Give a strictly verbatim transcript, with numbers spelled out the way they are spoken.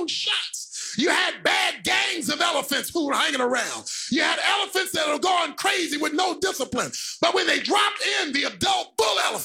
throwing shots. You had bad gangs of elephants who were hanging around. You had elephants that were going crazy with no discipline. But when they dropped in the adult bull elephant,